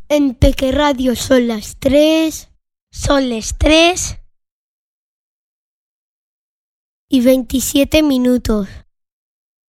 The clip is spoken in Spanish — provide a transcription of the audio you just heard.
En Peque Radio son las 3. Son las 3 y 27 minutos.